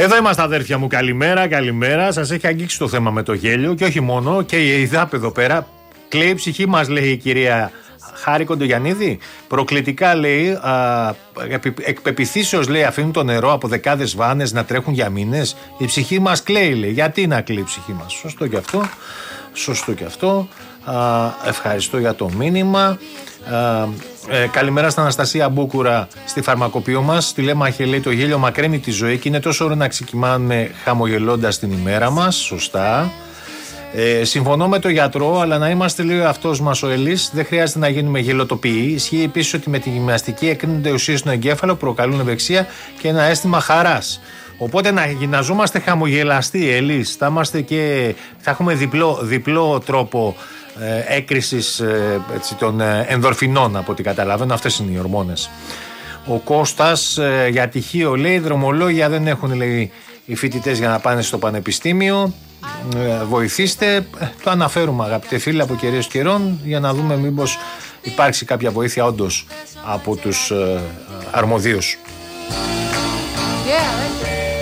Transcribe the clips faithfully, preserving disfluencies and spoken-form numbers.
Εδώ είμαστε, αδέρφια μου. Καλημέρα, καλημέρα. Σας έχει αγγίξει το θέμα με το γέλιο και όχι μόνο. Και η ΕΙΔΑΠ εδώ πέρα. Κλαίει η ψυχή μας, λέει η κυρία Χάρη Κοντογιαννίδη. Προκλητικά, λέει, α, εκ πεποιθήσεως, λέει, αφήνουν το νερό από δεκάδες βάνες να τρέχουν για μήνες. Η ψυχή μας κλαίει, λέει. Γιατί να κλαίει η ψυχή μας? Σωστό και αυτό. Σωστό και αυτό. Α, ευχαριστώ για το μήνυμα. Α, ε, καλημέρα στην Αναστασία Μπούκουρα στη φαρμακοποιό μας. Τη λέμε αχε, λέει, το γέλιο μακραίνει τη ζωή και είναι τόσο ωραίο να ξεκοιμάνε χαμογελώντας την ημέρα μας. Σωστά. Ε, συμφωνώ με τον γιατρό, αλλά να είμαστε, λέει, αυτός μας ο Ελής. Δεν χρειάζεται να γίνουμε γελοτοποιοί. Ισχύει επίσης ότι με τη γυμναστική εκρίνονται ουσίες στον εγκέφαλο που προκαλούν ευεξία και ένα αίσθημα χαράς. Οπότε να γυμναζόμαστε χαμογελαστοί, Ελής. Θα, είμαστε και, θα έχουμε διπλό, διπλό τρόπο ε, έκρησης ε, έτσι, των ε, ενδορφινών, από ό,τι καταλαβαίνω. Αυτές είναι οι ορμόνες. Ο Κώστας ε, για τυχείο, λέει, δρομολόγια δεν έχουν, λέει, οι φοιτητές για να πάνε στο πανεπιστήμιο. Ε, βοηθήστε. Το αναφέρουμε, αγαπητέ φίλοι, από καιρές καιρών, για να δούμε μήπως υπάρξει κάποια βοήθεια όντως από τους ε, αρμοδίους. Yeah.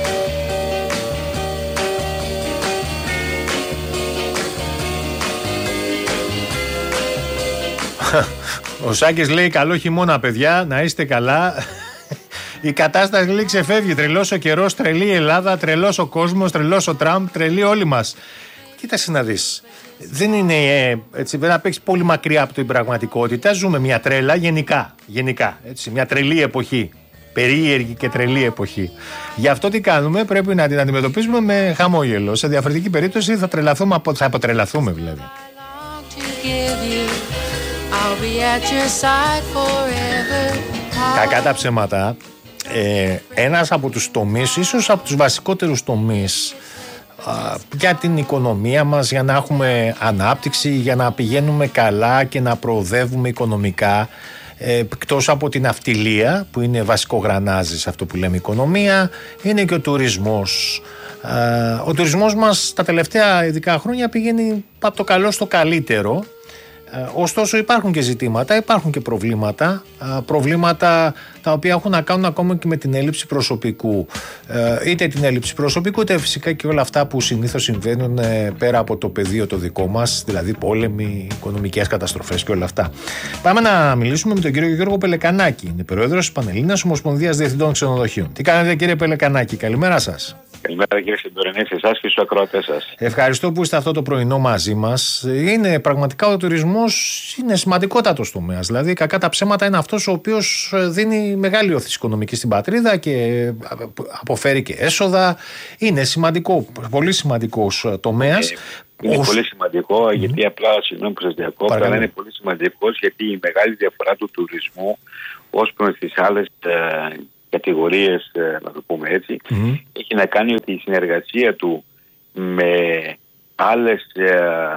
Ο Σάκης λέει καλό χειμώνα, παιδιά, να είστε καλά. Η κατάσταση, λέει, ξεφεύγει. Τρελός ο καιρός, τρελή η Ελλάδα, τρελός ο κόσμος, τρελός ο Τραμπ, τρελή όλοι μας. Κοίταξε να δεις. Δεν είναι έτσι, δεν απέχει πολύ μακριά από την πραγματικότητα. Ζούμε μια τρέλα γενικά. γενικά έτσι, μια τρελή εποχή. Περίεργη και τρελή εποχή. Γι' αυτό τι κάνουμε? Πρέπει να την αντιμετωπίσουμε με χαμόγελο. Σε διαφορετική περίπτωση θα τρελαθούμε, θα αποτρελαθούμε δηλαδή. Κακά τα ψέματα, ε, ένας από τους τομείς, ίσως από τους βασικότερους τομείς α, για την οικονομία μας, για να έχουμε ανάπτυξη, για να πηγαίνουμε καλά και να προοδεύουμε οικονομικά, ε, εκτός από την αυτιλία που είναι βασικό γρανάζι σε αυτό που λέμε οικονομία, είναι και ο τουρισμός. Ε, ο τουρισμός μας τα τελευταία ειδικά χρόνια πηγαίνει από το καλό στο καλύτερο. Ωστόσο υπάρχουν και ζητήματα, υπάρχουν και προβλήματα, προβλήματα τα οποία έχουν να κάνουν ακόμα και με την έλλειψη προσωπικού, είτε την έλλειψη προσωπικού είτε φυσικά και όλα αυτά που συνήθως συμβαίνουν πέρα από το πεδίο το δικό μας, δηλαδή πόλεμοι, οικονομικές καταστροφές και όλα αυτά. Πάμε να μιλήσουμε με τον κύριο Γιώργο Πελεκανάκη, είναι πρόεδρος της Πανελλήνιας Ομοσπονδίας Διευθυντών Ξενοδοχείων. Τι κάνετε, κύριε Πελεκανάκη? Καλημέρα σας. Καλημέρα, κύριε Συντορενή, σε εσάς και στους ακροατές σας. Ευχαριστώ που είστε αυτό το πρωινό μαζί μας. Είναι πραγματικά, ο τουρισμός είναι σημαντικότατος τομέας. Δηλαδή, κακά τα ψέματα, είναι αυτός ο οποίος δίνει μεγάλη όθηση οικονομική στην πατρίδα και αποφέρει και έσοδα. Είναι σημαντικό, πολύ σημαντικός τομέας. Ε, είναι Ως... πολύ σημαντικό, mm-hmm. γιατί απλά, συγγνώμη που σας διακόπτω, αλλά είναι πολύ σημαντικός γιατί η μεγάλη διαφορά του τουρισμού ως προς τις άλλες ε, κατηγορίες, να το πούμε έτσι, mm-hmm. έχει να κάνει ότι η συνεργασία του με άλλες, ε,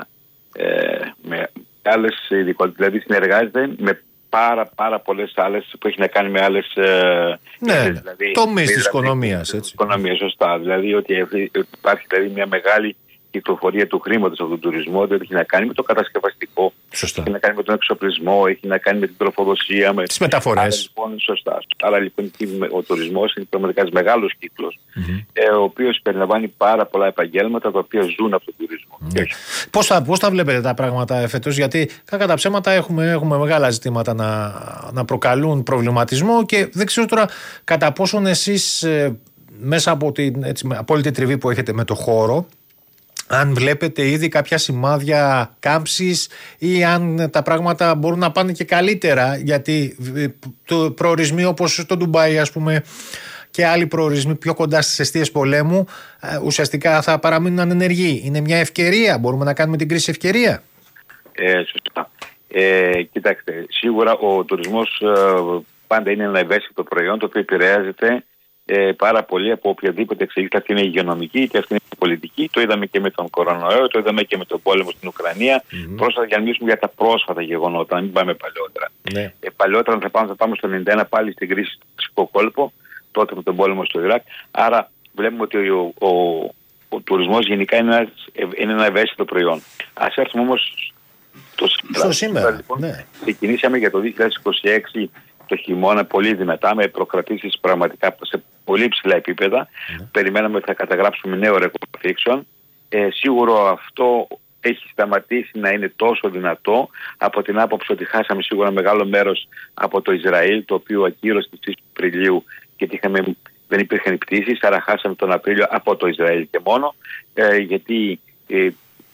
ε, με άλλες ειδικότητες, δηλαδή συνεργάζεται με πάρα πάρα πολλές άλλες που έχει να κάνει με άλλες ε, ναι, δηλαδή, τομείς της οικονομίας, έτσι. Οικονομία, σωστά. Δηλαδή ότι υπάρχει δηλαδή μια μεγάλη κυκλοφορία του χρήματος από τον τουρισμό, δηλαδή έχει να κάνει με το κατασκευαστικό, σωστά. Έχει να κάνει με τον εξοπλισμό, έχει να κάνει με την τροφοδοσία, με τις μεταφορές. Άρα, λοιπόν, σωστά. Άρα λοιπόν ο τουρισμός είναι πραγματικά ένας μεγάλος κύκλος, mm-hmm. ε, ο οποίος περιλαμβάνει πάρα πολλά επαγγέλματα τα οποία ζουν από τον τουρισμό. Mm-hmm. Πώς θα, πώς θα βλέπετε τα πράγματα φέτος? Γιατί κατά τα ψέματα έχουμε, έχουμε μεγάλα ζητήματα να, να προκαλούν προβληματισμό και δεν ξέρω τώρα κατά πόσον εσείς ε, μέσα από την έτσι, απόλυτη τριβή που έχετε με το χώρο, αν βλέπετε ήδη κάποια σημάδια κάμψης ή αν τα πράγματα μπορούν να πάνε και καλύτερα, γιατί το προορισμοί όπως το Ντουμπάι, ας πούμε, και άλλοι προορισμοί πιο κοντά στις εστίες πολέμου ουσιαστικά θα παραμείνουν ανενεργοί. Είναι μια ευκαιρία, μπορούμε να κάνουμε την κρίση ευκαιρία. Ε, σωστά. Ε, κοιτάξτε, σίγουρα ο τουρισμός ε, πάντα είναι ένα ευαίσθητο προϊόν το οποίο επηρεάζεται Ε, πάρα πολύ από οποιαδήποτε εξελίξη, αυτή είναι υγειονομική είτε αυτή είναι πολιτική. Το είδαμε και με τον κορονοϊό, το είδαμε και με τον πόλεμο στην Ουκρανία. Mm-hmm. Πρόσφατα, για να μιλήσουμε για τα πρόσφατα γεγονότα, να μην πάμε παλιότερα. Ναι. Ε, παλιότερα θα πάμε, θα πάμε στο ενενήντα ένα πάλι στην κρίση του Περσικού κόλπο, τότε με τον πόλεμο στο Ιράκ. Άρα βλέπουμε ότι ο, ο, ο, ο τουρισμός γενικά είναι ένα, είναι ένα ευαίσθητο προϊόν. Ας έρθουμε όμως το σήμερα. σήμερα λοιπόν, ναι. Ξεκινήσαμε για το δύο χιλιάδες είκοσι έξι το χειμώνα πολύ δυνατά, με προκρατήσεις πραγματικά σε πολύ ψηλά επίπεδα. Mm. Περιμέναμε ότι θα καταγράψουμε νέο ρεκόρ αφήξεων. Ε, σίγουρο αυτό έχει σταματήσει να είναι τόσο δυνατό από την άποψη ότι χάσαμε σίγουρα μεγάλο μέρος από το Ισραήλ, το οποίο ακύρωσε στις τρεις Απριλίου γιατί είχαμε, δεν υπήρχαν πτήσεις, άρα χάσαμε τον Απρίλιο από το Ισραήλ και μόνο, ε, γιατί ε,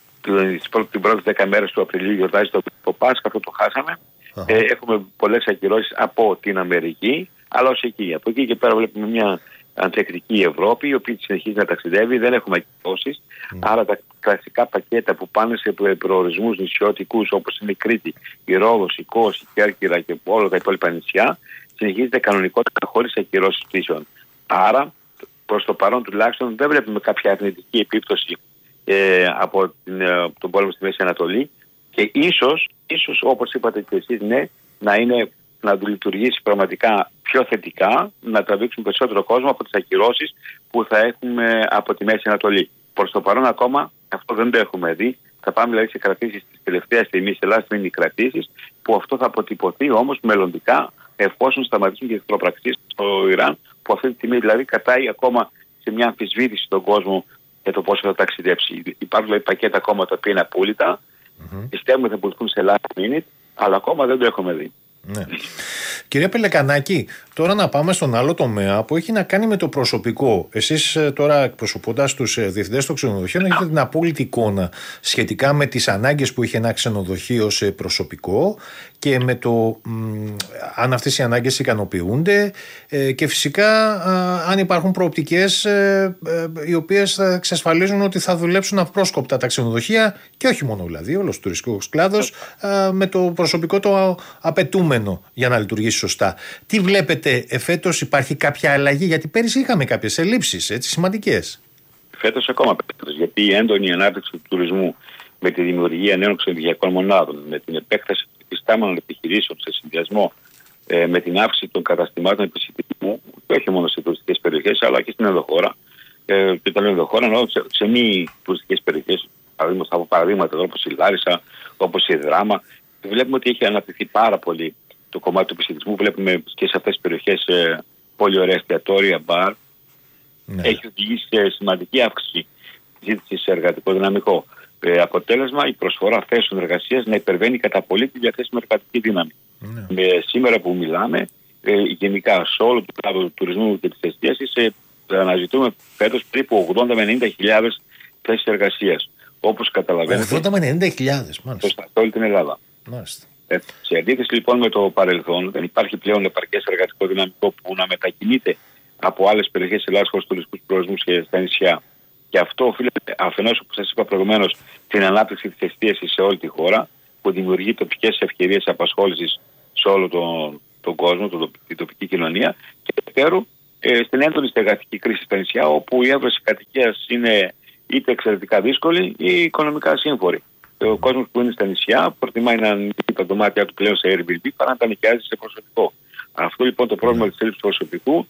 την πρώτη δέκα μέρες του Απριλίου γιορτάζει το, το Πάσχα, αυτό το χάσαμε. Uh-huh. Ε, έχουμε πολλές ακυρώσεις από την Αμερική, αλλά ως εκεί. Από εκεί και πέρα βλέπουμε μια ανθεκτική Ευρώπη, η οποία συνεχίζει να ταξιδεύει, δεν έχουμε ακυρώσεις. Mm. Άρα τα κλασικά πακέτα που πάνε σε προορισμούς νησιωτικούς όπως είναι η Κρήτη, η Ρόδος, η Κos, η Κέρκυρα και όλα τα υπόλοιπα νησιά, συνεχίζεται κανονικότητα χωρίς ακυρώσεις πτήσεων. Άρα, προς το παρόν τουλάχιστον, δεν βλέπουμε κάποια αρνητική επίπτωση ε, από την, ε, τον πόλεμο στη Μέση Ανατολή και ίσως, ίσως όπως είπατε και εσείς, ναι, να είναι να λειτουργήσει πραγματικά πιο θετικά, να τραβήξουν περισσότερο κόσμο από τις ακυρώσεις που θα έχουμε από τη Μέση Ανατολή. Προς το παρόν ακόμα αυτό δεν το έχουμε δει. Θα πάμε δηλαδή σε κρατήσεις της τελευταίας στιγμής, σε last minute κρατήσεις, που αυτό θα αποτυπωθεί όμως μελλοντικά εφόσον σταματήσουν και οι εχθροπραξίες στο Ιράν, που αυτή τη στιγμή δηλαδή κατάει ακόμα σε μια αμφισβήτηση στον κόσμο για το πόσο θα ταξιδέψει. Υπάρχουν δηλαδή πακέτα ακόμα τα οποία είναι απόλυτα, mm-hmm. πιστεύουμε ότι θα πουληθούν σε last minute, αλλά ακόμα δεν το έχουμε δει. Ναι. Κυρία Πελεκανάκη, τώρα να πάμε στον άλλο τομέα που έχει να κάνει με το προσωπικό. Εσείς τώρα εκπροσωπώντας τους διευθυντές των ξενοδοχείων έχετε την απόλυτη εικόνα σχετικά με τις ανάγκες που είχε ένα ξενοδοχείο σε προσωπικό και με το μ, αν αυτές οι ανάγκες ικανοποιούνται ε, και φυσικά α, αν υπάρχουν προοπτικές ε, ε, οι οποίες θα εξασφαλίζουν ότι θα δουλέψουν απρόσκοπτα τα ξενοδοχεία και όχι μόνο δηλαδή, όλος ο τουριστικός κλάδος α, με το προσωπικό το απαιτούμενο για να λειτουργήσει σωστά. Τι βλέπετε εφέτος, υπάρχει κάποια αλλαγή? Γιατί πέρυσι είχαμε κάποιες ελλείψεις έτσι, σημαντικές. Φέτος ακόμα περισσότερο, γιατί η έντονη ανάπτυξη του τουρισμού με τη δημιουργία νέων ξενοδοχειακών μονάδων, με την επέκταση των υφιστάμενων επιχειρήσεων σε συνδυασμό ε, με την αύξηση των καταστημάτων επισητισμού, όχι μόνο σε τουριστικές περιοχές, αλλά και στην ενδοχώρα. Ε, και το λέω ενδοχώρα, ενώ σε, σε μη τουριστικές περιοχές, από παραδείγματα εδώ, όπως η Λάρισα, όπως η Δράμα, βλέπουμε ότι έχει αναπτυχθεί πάρα πολύ το κομμάτι του επισητισμού. Βλέπουμε και σε αυτές τις περιοχές ε, πολύ ωραία εστιατόρια, μπαρ. Ναι. Έχει οδηγήσει σε σημαντική αύξηση ζήτηση σε εργατικό δυναμικό. Ε, αποτέλεσμα, η προσφορά θέσεων εργασίας να υπερβαίνει κατά πολύ τη διαθέσιμη εργατική δύναμη. Ναι. Με, σήμερα που μιλάμε, ε, γενικά σε όλο το κλάδο του τουρισμού και της εστίασης, ε, αναζητούμε φέτος περίπου ογδόντα με ενενήντα χιλιάδες θέσεις εργασίας. Όπως καταλαβαίνετε. ογδόντα με ενενήντα χιλιάδες, μάλιστα. Σε όλη την Ελλάδα. Μάλιστα. Ε, σε αντίθεση λοιπόν με το παρελθόν, δεν υπάρχει πλέον επαρκές εργατικό δυναμικό που να μετακινείται από άλλες περιοχές της Ελλάδας χωρίς τουριστικούς προορισμούς και στα νησιά. Και αυτό οφείλεται αφενός, όπως σας είπα προηγουμένως, την ανάπτυξη της εστίασης σε όλη τη χώρα, που δημιουργεί τοπικές ευκαιρίες απασχόλησης σε όλο τον, τον κόσμο, τον, την τοπική κοινωνία, και δεύτερου ε, στην έντονη στεγαστική κρίση στα νησιά, όπου η έβρεση κατοικίας είναι είτε εξαιρετικά δύσκολη ή οικονομικά σύμφορη. Ο κόσμος που είναι στα νησιά προτιμάει να ανοίγει τα δωμάτια του πλέον σε Airbnb παρά να τα νοικιάζει σε προσωπικό. Αυτό λοιπόν το πρόβλημα mm. της έλλειψης προσωπικού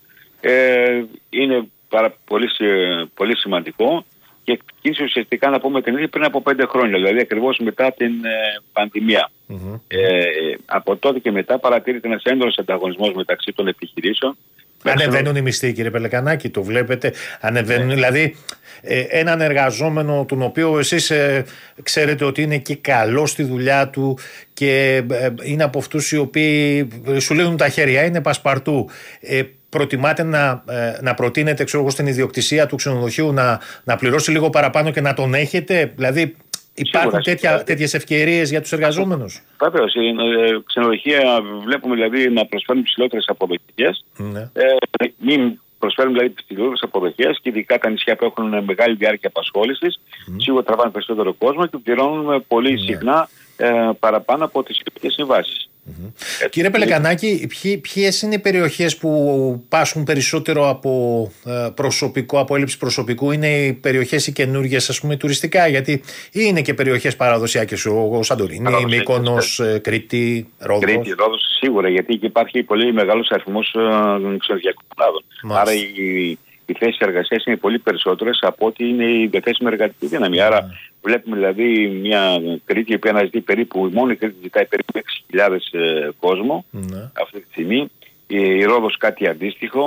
ε, είναι πάρα πολύ, πολύ σημαντικό και ξεκίνησε ουσιαστικά να πούμε την ίδια πριν από πέντε χρόνια, δηλαδή ακριβώς μετά την ε, πανδημία. Mm-hmm. Ε, από τότε και μετά παρατηρείται ένας έντονος ανταγωνισμός μεταξύ των επιχειρήσεων. Ανεβαίνουν οι μισθοί, κύριε Πελεκανάκη, το βλέπετε? Ανεβαίνουν, ναι. Δηλαδή ε, έναν εργαζόμενο τον οποίο εσείς ε, ξέρετε ότι είναι και καλό στη δουλειά του και ε, είναι από αυτούς οι οποίοι σου λύνουν τα χέρια, είναι πασπαρτού. Ε, προτιμάτε να, ε, να προτείνετε ξέρω εγώ, στην ιδιοκτησία του ξενοδοχείου να, να πληρώσει λίγο παραπάνω και να τον έχετε? Δηλαδή υπάρχουν τέτοια, τέτοιες ευκαιρίες για τους εργαζόμενους? Βεβαίως, οι ε, ξενοδοχεία βλέπουμε δηλαδή να προσφέρουν ψηλότερες αποδοχές. Ναι. Ε, μην προσφέρουν δηλαδή ψηλότερες αποδοχές και ειδικά τα νησιά που έχουν μεγάλη διάρκεια απασχόλησης, mm. σίγουρα τραβάνε περισσότερο κόσμο και πληρώνουν πολύ ναι. συχνά ε, παραπάνω από τις ιδιωτικές συμβάσεις. Mm-hmm. Ε, Κύριε Πελεκανάκη, ποιες είναι οι περιοχές που πάσχουν περισσότερο από ε, προσωπικό, από έλλειψη προσωπικού? Είναι οι περιοχές οι καινούργιες, ας πούμε, τουριστικά? Γιατί είναι και περιοχές παραδοσιακές, ο Σαντορίνη, Μύκονος, ε, Κρήτη, Ρόδος. Κρήτη, Ρόδος, σίγουρα, γιατί εκεί υπάρχει πολύ μεγάλος αριθμός ε, ξενοδοχειακών κλάδων. Άρα οι, οι θέσεις εργασίας είναι πολύ περισσότερες από ότι είναι η διαθέσιμη εργατική δύναμη. Mm. Άρα βλέπουμε δηλαδή μια Κρήτη η οποία αναζητεί περίπου, η μόνη Κρήτη ζητάει περίπου έξι χιλιάδες ε, κόσμο mm. αυτή τη στιγμή. Η, η Ρόδος κάτι αντίστοιχο.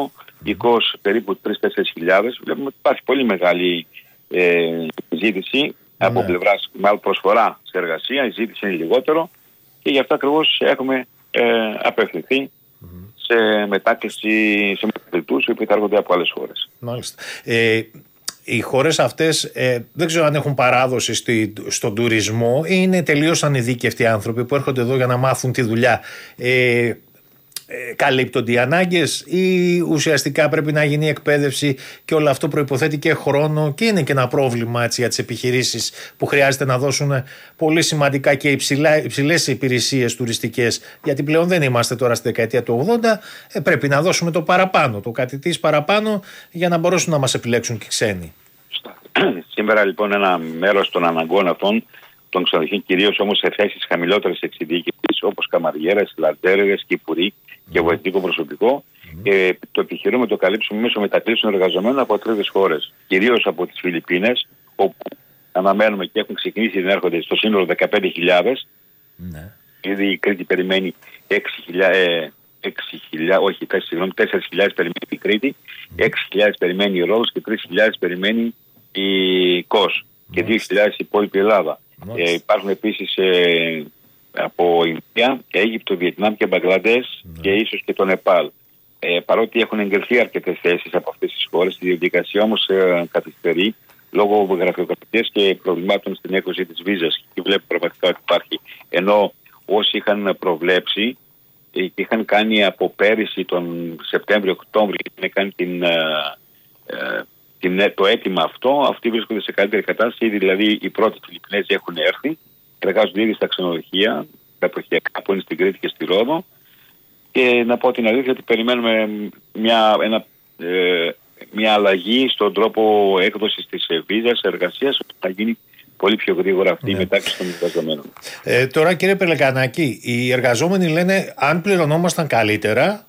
η ΚΟΣ περίπου τρεις με τέσσερις χιλιάδες. Βλέπουμε ότι υπάρχει πολύ μεγάλη ε, ζήτηση mm. από πλευράς, μάλλον προσφορά σε εργασία, η ζήτηση είναι λιγότερο και γι' αυτό ακριβώς έχουμε ε, απευθυνθεί mm. σε μετάκληση, σε μετακλητούς οι οποίοι θα έρχονται από άλλες χώρες. Μάλιστα. Ε, οι χώρες αυτές ε, δεν ξέρω αν έχουν παράδοση στη, στον τουρισμό ή είναι τελείως ανειδίκευτοι άνθρωποι που έρχονται εδώ για να μάθουν τη δουλειά. Ε, ε, καλύπτονται οι ανάγκες ή ουσιαστικά πρέπει να γίνει εκπαίδευση και όλο αυτό προϋποθέτει και χρόνο και είναι και ένα πρόβλημα έτσι, για τις επιχειρήσεις που χρειάζεται να δώσουν πολύ σημαντικά και υψηλά, υψηλές υπηρεσίες τουριστικές, γιατί πλέον δεν είμαστε τώρα στη δεκαετία του ογδόντα, ε, πρέπει να δώσουμε το παραπάνω, το κάτι της παραπάνω για να μπορέσουν να μας επιλέξουν και ξένοι. Σήμερα λοιπόν ένα μέρος των αναγκών αυτών των ξενοδοχείων, κυρίως όμως σε θέσεις χαμηλότερης εξειδίκευσης όπως καμαριέρες, λατέρες, κυπουρί και βοηθητικό προσωπικό, mm. ε, το επιχειρούμε το καλύψουμε μέσω μετακλήσεων εργαζομένων από τρίτες χώρες, κυρίως από τις Φιλιππίνες, όπου αναμένουμε και έχουν ξεκινήσει να έρχονται στο σύνολο δεκαπέντε χιλιάδες. Mm. Ήδη η Κρήτη περιμένει έξι χιλιάδες, όχι, τέσσερις χιλιάδες περιμένει η Κρήτη, mm. έξι χιλιάδες περιμένει η Ρόδος και τρεις χιλιάδες περιμένει η ΚΟΣ και δύο χιλιάδες η υπόλοιπη Ελλάδα. Ε, υπάρχουν επίσης ε, από Ινδία, Αίγυπτο, Βιετνάμ και Μπαγκλαντές mm. και ίσως και το Νεπάλ. Ε, παρότι έχουν εγκριθεί αρκετές θέσεις από αυτές τις χώρες, η διαδικασία όμως ε, καθυστερεί λόγω γραφειοκρατίας και προβλημάτων στην έκδοση της βίζας. Και βλέπω πραγματικά ότι υπάρχει. Ενώ όσοι είχαν προβλέψει και ε, είχαν κάνει από πέρυσι τον Σεπτέμβριο-Οκτώβριο, είχαν κάνει την, ε, ε, το αίτημα αυτό, αυτοί βρίσκονται σε καλύτερη κατάσταση. Δηλαδή οι πρώτοι Φιλιππινέζοι έχουν έρθει, εργάζονται ήδη στα ξενοδοχεία, τα εποχιακά που είναι στην Κρήτη και στη Ρόδο. Και να πω την αλήθεια ότι περιμένουμε μια, ένα, ε, μια αλλαγή στον τρόπο έκδοσης της βίζας εργασίας, που θα γίνει πολύ πιο γρήγορα αυτή η ναι. μετάκληση των εργαζομένων. Ε, τώρα κύριε Πελεκανάκη, οι εργαζόμενοι λένε αν πληρωνόμασταν καλύτερα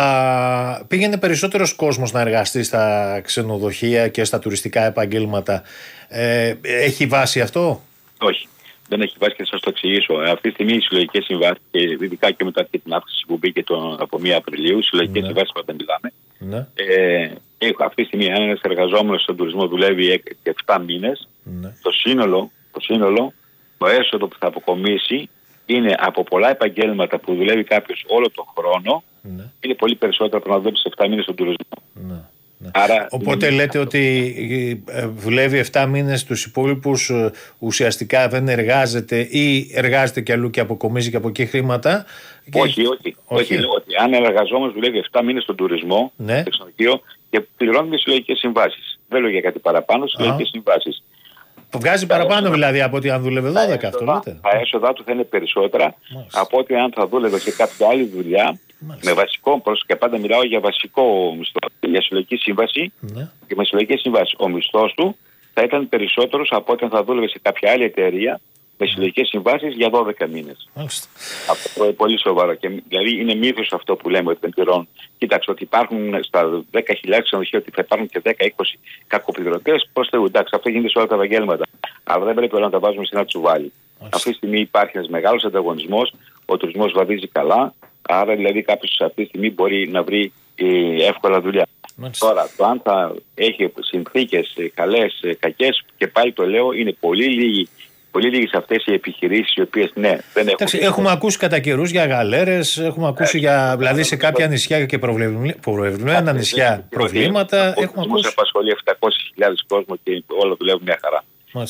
θα πήγαινε περισσότερος κόσμος να εργαστεί στα ξενοδοχεία και στα τουριστικά επαγγέλματα. Ε, έχει βάση αυτό? Όχι. Δεν έχει βάση και θα σας το εξηγήσω. Αυτή τη στιγμή οι συλλογικές συμβάσεις, και ειδικά και μετά την αύξηση που μπήκε το, από πρώτη Απριλίου, οι συλλογικές ναι. συμβάσεις που δεν μιλάμε. Ναι. Ε, αυτή τη στιγμή, αν ένας εργαζόμενος στον τουρισμό δουλεύει επτά μήνες, ναι. το, σύνολο, το σύνολο, το έσοδο που θα αποκομίσει είναι από πολλά επαγγέλματα που δουλεύει κάποιος όλο τον χρόνο, ναι. είναι πολύ περισσότερο από να δουλεύει επτά μήνες στον τουρισμό. Ναι. Ναι. Άρα, οπότε λέτε αυτό. Ότι δουλεύει επτά μήνες, τους υπόλοιπους ουσιαστικά δεν εργάζεται ή εργάζεται και αλλού και αποκομίζει και από εκεί χρήματα? Όχι, και... όχι. όχι. όχι ότι αν ένα εργαζόμενος δουλεύει επτά μήνες στον τουρισμό, ναι. στο ξενοδοχείο, και πληρώνει συλλογικές συμβάσεις. Δεν λέω για κάτι παραπάνω, συλλογικές συμβάσεις. Βγάζει τα παραπάνω έσοδα, δηλαδή από ότι αν δούλευε δώδεκα, αυτό λέτε? Τα έσοδα του θα είναι περισσότερα Μάλιστα. από ότι αν θα δούλευε σε κάποια άλλη δουλειά. Μάλιστα. Με βασικό πρόσωπο, και πάντα μιλάω για βασικό μισθό, για συλλογική σύμβαση ναι. και με συλλογική σύμβαση. Ο μισθός του θα ήταν περισσότερος από όταν θα δούλευε σε κάποια άλλη εταιρεία με συλλογικές συμβάσεις για δώδεκα μήνες. Μάλιστα. Αυτό είναι πολύ σοβαρό. Και, δηλαδή είναι μύθος αυτό που λέμε ότι δεν πληρώνουν. Κοίταξε ότι υπάρχουν στα δέκα χιλιάδες ξενοδοχεία ότι θα υπάρχουν και δέκα είκοσι κακοπληρωτές. Πώς θέλουν, εντάξει, αυτό γίνεται σε όλα τα επαγγέλματα. Αλλά δεν πρέπει όλα να τα βάζουμε σε ένα τσουβάλι. Μάλιστα. Αυτή τη στιγμή υπάρχει ένας μεγάλος ανταγωνισμός, ο τουρισμός βαδίζει καλά. Άρα δηλαδή κάποιος αυτή τη στιγμή μπορεί να βρει ε, εύκολα δουλειά. Μάλιστα. Τώρα το αν θα έχει συνθήκες ε, καλές, ε, κακές, και πάλι το λέω, είναι πολύ λίγοι, πολύ λίγοι σε αυτές οι επιχειρήσεις οι οποίες ναι δεν έχουν. Εντάξει, έχουμε ακούσει κατά καιρούς για γαλέρες, έχουμε ακούσει ε, για, δηλαδή σε κάποια νησιά και προβλημένα νησιά προβλήματα. Ο τουρισμός απασχολεί επτακόσιες χιλιάδες κόσμο και όλα δουλεύουν μια χαρά.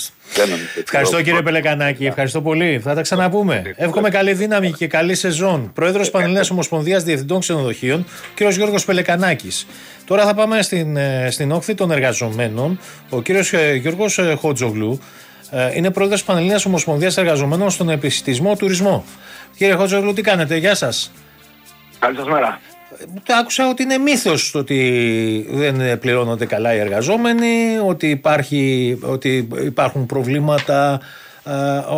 Ευχαριστώ κύριε Πελεκανάκη, ευχαριστώ πολύ. Θα τα ξαναπούμε. Εύχομαι καλή δύναμη και καλή σεζόν. Πρόεδρος Πανελλήνιας Ομοσπονδίας Διευθυντών Ξενοδοχείων, κύριος Γιώργος Πελεκανάκης. Τώρα θα πάμε στην, στην όχθη των εργαζομένων. Ο κύριος Γιώργος Χότζογλου είναι πρόεδρος Πανελλήνιας Ομοσπονδίας Εργαζομένων στον επιστησμό τουρισμό. Κύριε Χότζογλου, τι κάνετε? Γεια σας. Καλή σας μέρα. Το άκουσα ότι είναι μύθος το ότι δεν πληρώνονται καλά οι εργαζόμενοι, ότι, υπάρχει, ότι υπάρχουν προβλήματα, ε,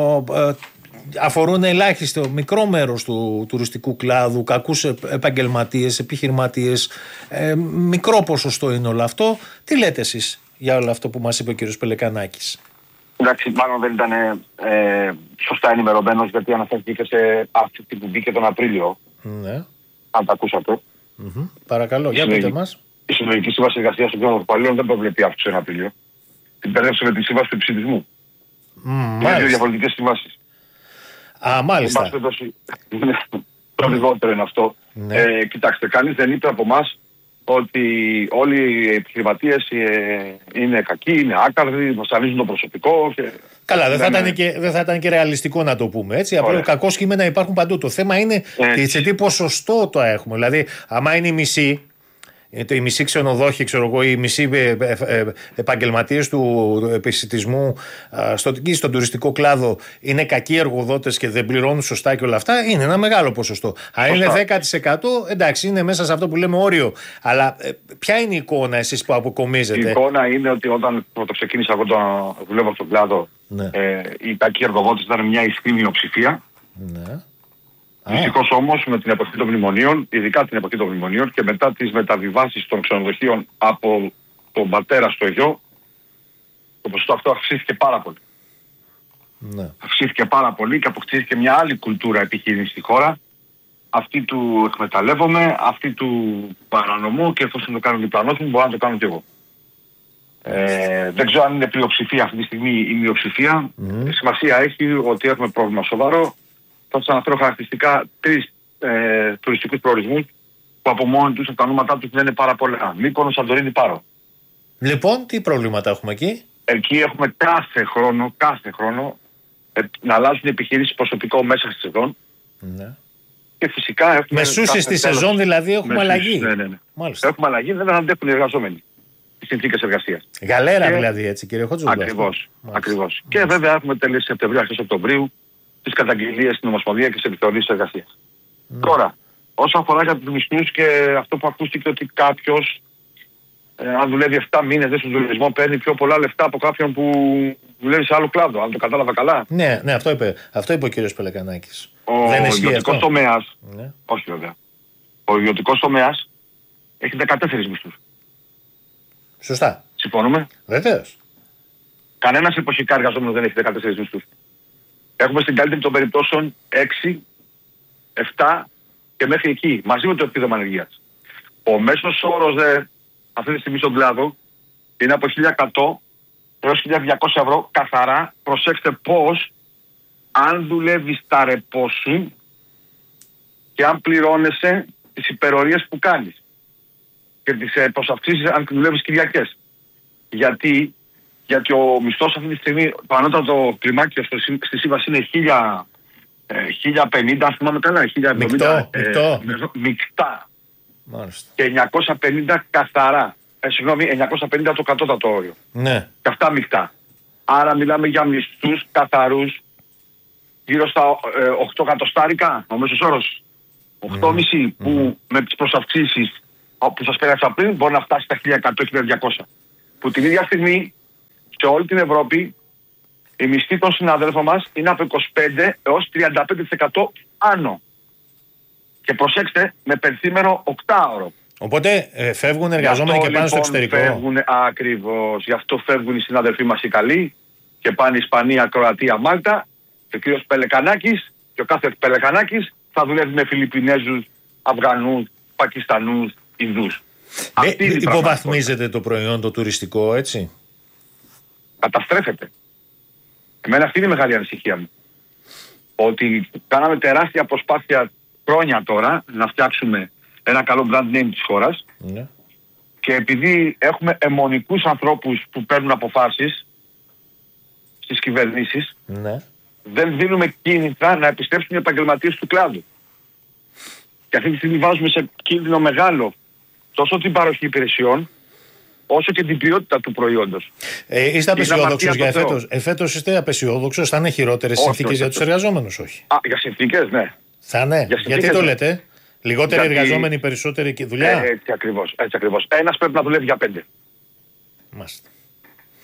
ε, αφορούν ελάχιστο μικρό μέρος του τουριστικού κλάδου, κακούς επαγγελματίες, επιχειρηματίες, ε, μικρό ποσοστό είναι όλο αυτό. Τι λέτε εσείς για όλο αυτό που μας είπε ο κύριος Πελεκανάκης? Εντάξει, μάλλον δεν ήταν ε, σωστά ενημερωμένος, γιατί αναφέρθηκε σε αυτή που μπήκε τον Απρίλιο. Ναι. Αν τα ακούσατε. Mm-hmm. Παρακαλώ, για πείτε μας. Η συλλογική σύμβαση εργασίας των υπαλλήλων δεν προβλέπει αύξηση ένα Απρίλιο. Την μπερδέψε με τη σύμβαση του ψηφισμού. Mm, είναι δύο διαφορετικές συμβάσεις. Α, μάλιστα. Το λιγότερο είναι αυτό. Ναι. Ε, κοιτάξτε, κανείς δεν είπε από εμάς ότι όλοι οι επιχειρηματίες ε, είναι κακοί, είναι άκαρδοι, βασανίζουν το προσωπικό. Και... Καλά, δεν θα, είναι... και, δεν θα ήταν και ρεαλιστικό να το πούμε έτσι. Απλά κακό κείμενα υπάρχουν παντού. Το θέμα είναι ε, σε τι ποσοστό το έχουμε. Δηλαδή, άμα είναι η μισή. Οι μισοί ξενοδόχοι, ξέρω εγώ, οι μισοί επαγγελματίες του επισιτισμού στο, στον τουριστικό κλάδο είναι κακοί εργοδότες και δεν πληρώνουν σωστά και όλα αυτά, είναι ένα μεγάλο ποσοστό. Αν είναι δέκα τοις εκατό, εντάξει, είναι μέσα σε αυτό που λέμε όριο. Αλλά ποια είναι η εικόνα εσείς που αποκομίζετε? Η εικόνα είναι ότι όταν το ξεκίνησα εγώ το δουλεύω στον κλάδο, ναι. ε, οι κακοί εργοδότες ήταν μια ισχυρή μειοψηφία. Ναι. Δυστυχώς όμως με την εποχή των μνημονίων, ειδικά την εποχή των μνημονίων και μετά τις μεταβιβάσεις των ξενοδοχείων από τον πατέρα στο γιο, το ποσοστό αυτό αυξήθηκε πάρα πολύ. Ναι. Αυξήθηκε πάρα πολύ και αποκτήθηκε μια άλλη κουλτούρα επιχείρηση στη χώρα. Αυτή του εκμεταλλεύομαι, αυτή του παρανομώ και εφόσον το κάνω διπλανός μου μπορώ να το κάνω κι εγώ. Ε, δεν ξέρω αν είναι πλειοψηφία αυτή τη στιγμή η μειοψηφία. Mm. Σημασία έχει ότι έχουμε πρόβλημα σοβαρό. Θα σας αναφέρω χαρακτηριστικά τρεις ε, τουριστικούς προορισμούς που από μόνοι τους, από τα ονόματά τους δεν είναι πάρα πολλά. Μύκονος, Σαντορίνη, Πάρο. Λοιπόν, τι προβλήματα έχουμε εκεί? Εκεί έχουμε κάθε χρόνο, κάθε χρόνο ε, να αλλάζουν οι επιχειρήσεις προσωπικό μέσα στη σεζόν. Ναι. Και φυσικά έχουμε... Μεσούσεις στη σεζόν δηλαδή έχουμε μεσούσεις, αλλαγή. Ναι, ναι, ναι. Μάλιστα. Έχουμε αλλαγή, δεν αντέχουν οι εργαζόμενοι. Τις συνθήκες εργασίας. Γαλέρα και... δηλαδή έτσι κύριε Χότζουλα. Ακριβώς. Ακριβώς. Και βέβαια έχουμε τελειώσει Σεπτεμβρίου, αρχές Οκτωβρίου τις καταγγελίες στην Ομοσπονδία και σε επιθεωρήσεις εργασίας. Mm. Τώρα, όσον αφορά για τους μισθούς και αυτό που ακούστηκε ότι κάποιος, ε, αν δουλεύει επτά μήνες δεν στον τουρισμό, παίρνει πιο πολλά λεφτά από κάποιον που δουλεύει σε άλλο κλάδο. Αν το κατάλαβα καλά. Ναι, ναι, αυτό είπε, αυτό είπε ο κύριος Πελεκανάκης. Ο δεν ιδιωτικός τομέας, ναι. όχι βέβαια, ο ιδιωτικός τομέας έχει δεκατέσσερις μισθούς. Σωστά. Συμφωνούμε. Βεβαίως. Κανένας εποχικά εργαζόμενος δεν έχει δεκατέσσερις μισθούς. Έχουμε στην καλύτερη των περιπτώσεων έξι, επτά και μέχρι εκεί, μαζί με το επίδομα ανεργίας. Ο μέσος όρος δε, αυτή τη στιγμή στον κλάδο είναι από χίλια εκατό έως χίλια διακόσια ευρώ καθαρά. Προσέξτε πώς, αν δουλεύεις τα ρεπό σου και αν πληρώνεσαι τις υπερορίες που κάνεις και τις προσαυξήσεις αν δουλεύεις Κυριακές. Γιατί Γιατί ο μισθός αυτή τη στιγμή, το ανώτατο κλιμάκιο στη σύμβαση είναι χίλια πενήντα, αν θυμάμαι καλά, χίλια εβδομήντα. Μεικτό, ε, μεικτά. Μάλιστα. Και εννιακόσια πενήντα καθαρά. Ε, συγγνώμη, εννιακόσια πενήντα το κατώτατο όριο. Ναι. Και αυτά μεικτά. Άρα μιλάμε για μισθούς καθαρούς γύρω στα ε, οκτώ εκατοστάρικα, ο μέσος όρος. οκτώ κόμμα πέντε mm. που mm. με τις προσαυξήσεις που σας πέρασα πριν μπορεί να φτάσει στα χίλια εκατό με χίλια διακόσια. Που την ίδια στιγμή σε όλη την Ευρώπη η μισθή των συναδέλφων μας είναι από είκοσι πέντε έως τριάντα πέντε τοις εκατό άνω. Και προσέξτε, με πενθήμερο οκτάωρο. Οπότε ε, φεύγουν εργαζόμενοι και πάνε λοιπόν, στο εξωτερικό. Φεύγουν, ακριβώς. Γι' αυτό φεύγουν οι συναδελφοί μας οι καλοί και πάνε Ισπανία, Κροατία, Μάλτα. Και ο κύριος Πελεκανάκης και ο κάθε Πελεκανάκης θα δουλεύει με Φιλιππινέζους, Αφγανούς, Πακιστανούς, Ινδούς. Ε, υποβαθμίζεται το προϊόν το τουριστικό, έτσι? Καταστρέφεται. Εμένα αυτή είναι η μεγάλη ανησυχία μου. Ότι κάναμε τεράστια προσπάθεια χρόνια τώρα να φτιάξουμε ένα καλό brand name της χώρας ναι. και επειδή έχουμε αιμονικούς ανθρώπους που παίρνουν αποφάσεις στις κυβερνήσεις ναι. δεν δίνουμε κίνητρα να επιστρέψουν οι επαγγελματίες του κλάδου. Και αυτή τη στιγμή βάζουμε σε κίνδυνο μεγάλο τόσο την παροχή υπηρεσιών όσο και την ποιότητα του προϊόντος. Ε, είστε απεσιόδοξος για εφέτος. Εφέτος είστε απεσιόδοξος, θα είναι χειρότερες συνθήκες για τους εργαζόμενους, όχι? Α, για συνθήκες, ναι. Θα είναι. Για γιατί το λέτε? Λιγότεροι γιατί... εργαζόμενοι, περισσότερη δουλειά. Ε, έτσι ακριβώς. Έτσι ακριβώς. Ένας πρέπει να δουλεύει για πέντε. Μάλιστα.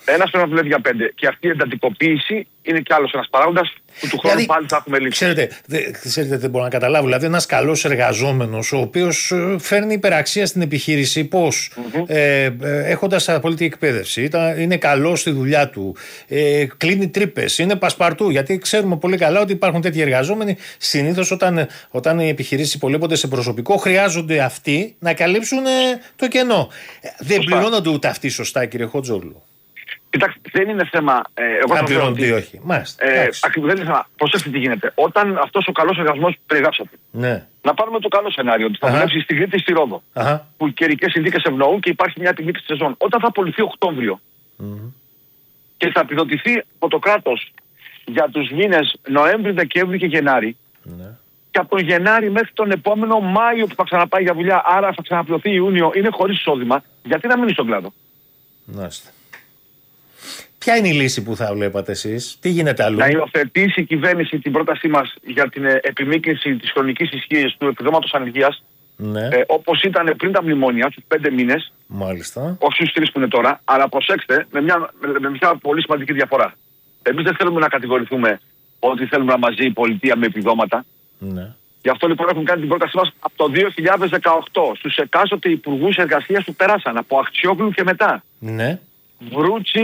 Ένας πρέπει να δουλεύει για πέντε. Και αυτή η εντατικοποίηση είναι κι άλλος ένας παράγοντας που του χρόνου δηλαδή, πάλι θα έχουμε λήξει. Ξέρετε, δε, ξέρετε, δεν μπορώ να καταλάβω. Δηλαδή, ένας καλός εργαζόμενος, ο οποίος φέρνει υπεραξία στην επιχείρηση, πώς, mm-hmm. ε, ε, έχοντας απόλυτη εκπαίδευση, είναι καλός στη δουλειά του, ε, κλείνει τρύπες, είναι πασπαρτού. Γιατί ξέρουμε πολύ καλά ότι υπάρχουν τέτοιοι εργαζόμενοι. Συνήθως, όταν, όταν οι επιχειρήσεις υπολείπονται σε προσωπικό, χρειάζονται αυτοί να καλύψουν ε, το κενό. Δεν πληρώνονται ούτε αυτοί σωστά, κύριε Χότζογλου. Κοιτάξτε, δεν είναι θέμα. Ε, εγώ να πληρώνονται ή όχι. Μάλιστα. Ε, ακριβώς, δεν είναι θέμα. Προσέξτε τι γίνεται. Όταν αυτός ο καλός εργασμός που περιγράψατε. Ναι. Να πάρουμε το καλό σενάριο, ότι θα Αχα. δουλέψει στη Κρήτη ή στη Ρόδο. Αχα. Που οι καιρικές συνθήκες ευνοούν και υπάρχει μια τιμή της σεζόν. Όταν θα απολυθεί Οκτώβριο mm-hmm. και θα επιδοτηθεί από το κράτος για τους μήνες Νοέμβρη, Δεκέμβρη και Γενάρη. Ναι. Και από τον Γενάρη μέχρι τον επόμενο Μάιο που θα ξαναπάει για δουλειά, άρα θα ξαναπληρωθεί Ιούνιο, είναι χωρίς εισόδημα, γιατί να μείνει στον κλάδο. Μάλιστα. Ποια είναι η λύση που θα βλέπατε εσείς, τι γίνεται αλλού? Να υιοθετήσει η κυβέρνηση την πρότασή μας για την επιμήκυνση της χρονικής ισχύας του επιδόματος ανεργίας, ναι. ε, όπως ήταν πριν τα μνημόνια, στους πέντε μήνες, μάλιστα. όχι στους τρεις που είναι τώρα, αλλά προσέξτε, με μια, με μια πολύ σημαντική διαφορά. Εμείς δεν θέλουμε να κατηγορηθούμε ότι θέλουμε να μαζί η πολιτεία με επιδόματα. Ναι. Γι' αυτό λοιπόν έχουμε κάνει την πρότασή μας από το δύο χιλιάδες δεκαοκτώ. Στους εκάστοτε υπουργούς εργασίας που περάσαν, από Αχτσιόγλου και μετά. Ναι. Βρούτσι,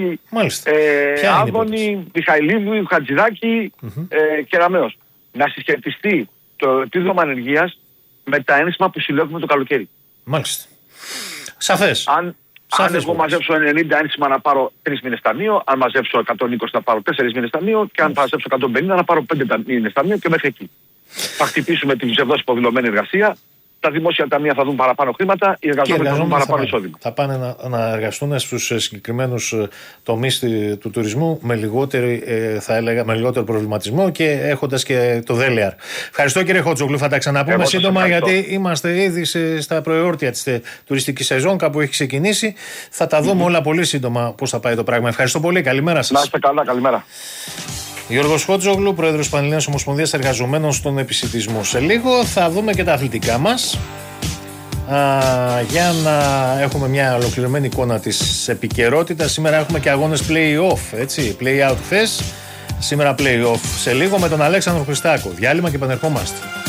ε, Άδωνη, Μιχαηλίδου, Χατζηδάκη mm-hmm. ε, και Ραμαίος. Να συσχετιστεί το επίδομα ανεργίας με τα ένσημα που συλλέγουμε το καλοκαίρι. Μάλιστα. Σαφές. Αν, Σαφές αν εγώ μαζέψω ενενήντα ένσημα να πάρω τρεις μήνες ταμείο, αν μαζέψω εκατόν είκοσι να πάρω τέσσερις μήνες ταμείο και αν μαζέψω εκατόν πενήντα να πάρω πέντε μήνες ταμείο και μέχρι εκεί. Θα χτυπήσουμε την ψευδός υποδηλωμένη εργασία. Τα δημόσια ταμεία θα δουν παραπάνω χρήματα, οι εργαζόμενοι θα δουν παραπάνω εισόδημα. Θα πάνε να, να εργαστούν στους συγκεκριμένους τομείς του τουρισμού με, λιγότερη, θα έλεγα, με λιγότερο προβληματισμό και έχοντας και το δέλεαρ. Ευχαριστώ κύριε Χότζογλου, θα τα ξαναπούμε Εγώ σύντομα γιατί είμαστε ήδη σε, στα προεόρτια της τουριστικής σεζόν, κάπου έχει ξεκινήσει. Θα τα δούμε mm-hmm. όλα πολύ σύντομα πώς θα πάει το πράγμα. Ευχαριστώ πολύ, καλημέρα σας. Να είστε καλά, καλημέρα. Γιώργος Χότζογλου, πρόεδρος Πανελλήνιας Ομοσπονδίας Εργαζομένων στον Επισιτισμό. Σε λίγο θα δούμε και τα αθλητικά μας α, για να έχουμε μια ολοκληρωμένη εικόνα της επικαιρότητας. Σήμερα έχουμε και αγώνες play-off, έτσι, play-out χθες. Σήμερα play-off σε λίγο με τον Αλέξανδρο Χριστάκο. Διάλειμμα και επανερχόμαστε.